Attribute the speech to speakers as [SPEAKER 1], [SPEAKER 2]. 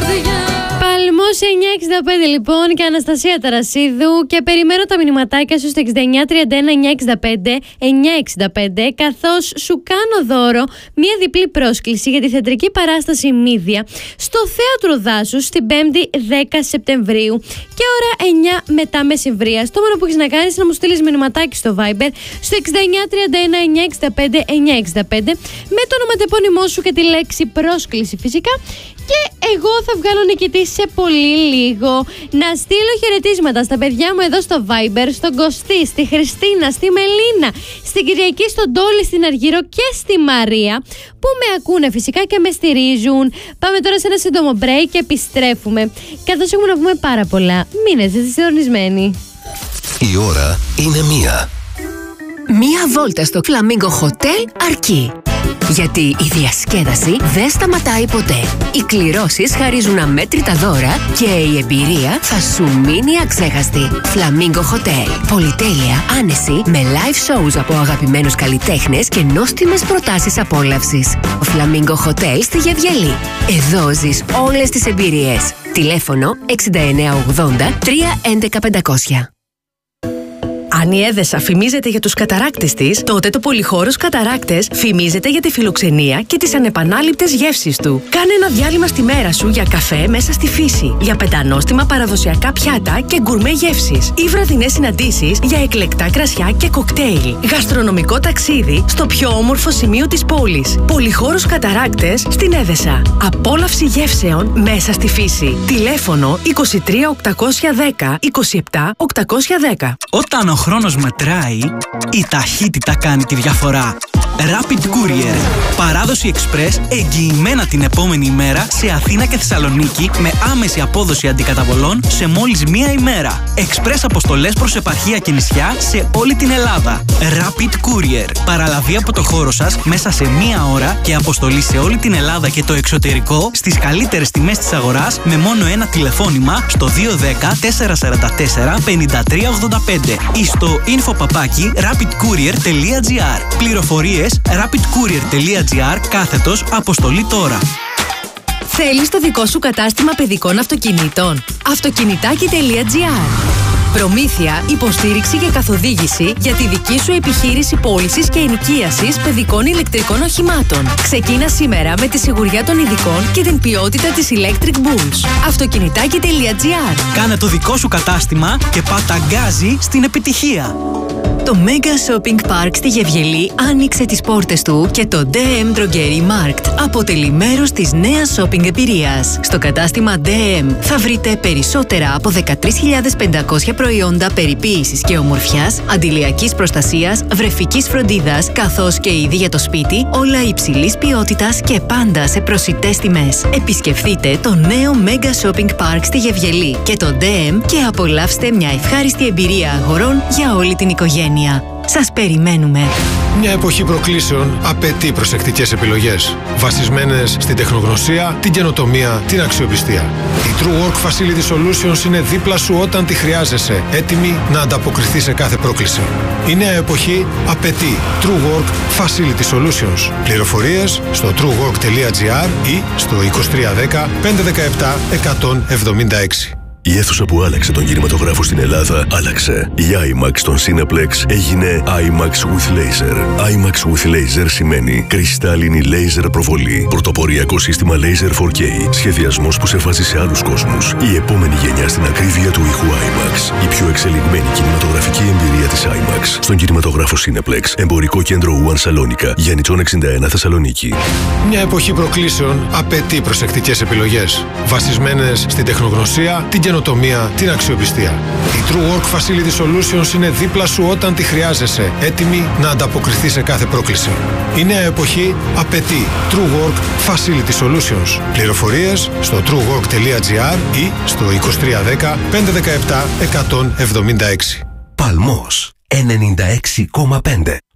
[SPEAKER 1] Παλμός 965 λοιπόν και Αναστασία Ταρασίδου, και περιμένω τα μηνυματάκια σου στο 6931 965 965, καθώς σου κάνω δώρο μία διπλή πρόσκληση για τη θεατρική παράσταση Μύδια στο Θέατρο Δάσους στην 5η 10 Σεπτεμβρίου και ώρα 9 μετά μεσημβρία. Το μόνο που έχεις να κάνεις είναι να μου στείλεις μηνυματάκι στο Viber στο 6931 965 965 με το ονοματεπώνυμό σου και τη λέξη πρόσκληση φυσικά, και εγώ θα βγάλω νικητή σε πολύ λίγο. Να στείλω χαιρετίσματα στα παιδιά μου εδώ στο Viber, στον Κωστή, στη Χριστίνα, στη Μελίνα, στην Κυριακή, στον Τόλι, στην Αργύρο και στη Μαρία, που με ακούνε φυσικά και με στηρίζουν. Πάμε τώρα σε ένα σύντομο break και επιστρέφουμε, καθώς έχουμε να πούμε πάρα πολλά. Μείνετε συντονισμένοι.
[SPEAKER 2] Η ώρα είναι 1.
[SPEAKER 3] Μία βόλτα στο Flamingo Hotel αρκεί. Γιατί η διασκέδαση δεν σταματάει ποτέ. Οι κληρώσεις χαρίζουν αμέτρητα δώρα και η εμπειρία θα σου μείνει αξέχαστη. Flamingo Hotel. Πολυτέλεια, άνεση, με live shows από αγαπημένους καλλιτέχνες και νόστιμες προτάσεις απόλαυσης. Flamingo Hotel στη Γευγελή. Εδώ ζεις όλες τις εμπειρίες. Τηλέφωνο 6980 311 500.
[SPEAKER 4] Αν η Έδεσα φημίζεται για τους καταράκτες της, τότε το Πολυχώρος Καταράκτες φημίζεται για τη φιλοξενία και τις ανεπανάληπτες γεύσεις του. Κάνε ένα διάλειμμα στη μέρα σου για καφέ μέσα στη φύση, για πεντανόστιμα παραδοσιακά πιάτα και γκουρμέ γεύσεις, ή βραδινές συναντήσεις για εκλεκτά κρασιά και κοκτέιλ. Γαστρονομικό ταξίδι στο πιο όμορφο σημείο της πόλης. Πολυχώρος Καταράκτες στην Έδεσα. Απόλαυση γεύσεων μέσα στη φύση. Τηλέφωνο 23 810 27 810.
[SPEAKER 5] Όταν ο χρόνος μετράει, η ταχύτητα κάνει τη διαφορά. Rapid Courier. Παράδοση Express εγγυημένα την επόμενη ημέρα σε Αθήνα και Θεσσαλονίκη με άμεση απόδοση αντικαταβολών σε μόλις μία ημέρα. Express αποστολές προς επαρχία και νησιά σε όλη την Ελλάδα. Rapid Courier. Παραλαβή από το χώρο σας μέσα σε μία ώρα και αποστολή σε όλη την Ελλάδα και το εξωτερικό στις καλύτερες τιμές της αγοράς με μόνο ένα τηλεφώνημα στο 210 444 5385 ή στο info@rapidcourier.gr. Πληροφορίες rapidcourier.gr /αποστολή τώρα.
[SPEAKER 4] Θέλεις το δικό σου κατάστημα παιδικών αυτοκινήτων? Αυτοκινητάκι.gr. Προμήθεια, υποστήριξη και καθοδήγηση για τη δική σου επιχείρηση πώλησης και ενοικίασης παιδικών ηλεκτρικών οχημάτων. Ξεκίνα σήμερα με τη σιγουριά των ειδικών και την ποιότητα της Electric Bulls. Αυτοκινητάκι.gr.
[SPEAKER 5] Κάνε το δικό σου κατάστημα και πάτα γκάζι στην επιτυχία.
[SPEAKER 4] Το Mega Shopping Park στη Γευγελή άνοιξε τις πόρτες του και το DM Drogerie Markt αποτελεί μέρος της νέας shopping εμπειρίας. Στο κατάστημα DM θα βρείτε περισσότερα από 13.500 προϊόντα περιποίησης και ομορφιάς, αντιλιακής προστασίας, βρεφικής φροντίδας, καθώς και είδη για το σπίτι, όλα υψηλής ποιότητας και πάντα σε προσιτές τιμές. Επισκεφθείτε το νέο Mega Shopping Park στη Γευγελή και το DM και απολαύστε μια ευχάριστη εμπειρία αγορών για όλη την οικογένεια. Σας περιμένουμε.
[SPEAKER 6] Μια εποχή προκλήσεων απαιτεί προσεκτικές επιλογές, βασισμένες στην τεχνογνωσία, την καινοτομία, την αξιοπιστία. Η True Work Facility Solutions είναι δίπλα σου όταν τη χρειάζεσαι, έτοιμη να ανταποκριθεί σε κάθε πρόκληση. Η νέα εποχή απαιτεί True Work Facility Solutions. Πληροφορίες στο truework.gr ή στο 2310 517 176.
[SPEAKER 2] Η αίθουσα που άλλαξε τον κινηματογράφο στην Ελλάδα άλλαξε. Η IMAX στον Cineplex έγινε IMAX with Laser. IMAX with Laser σημαίνει κρυστάλλινη laser προβολή. Πρωτοποριακό σύστημα Laser 4K. Σχεδιασμός που σε βάζει σε άλλους κόσμους. Η επόμενη γενιά στην ακρίβεια του ήχου IMAX. Η πιο εξελιγμένη κινηματογραφική εμπειρία της IMAX στον κινηματογράφο Cineplex. Εμπορικό κέντρο One Σαλόνικα. Γιαννητσών 61 Θεσσαλονίκη.
[SPEAKER 6] Μια εποχή προκλήσεων απαιτεί προσεκτικές επιλογές, βασισμένες στην τεχνογνωσία, την καινοτομία, την αξιοπιστία. Η True Work Facility Solutions είναι δίπλα σου όταν τη χρειάζεσαι, έτοιμη να ανταποκριθεί σε κάθε πρόκληση. Η νέα εποχή απαιτεί True Work Facility Solutions. Πληροφορίες στο truework.gr ή στο 2310 517 176.
[SPEAKER 2] Παλμός 96,5.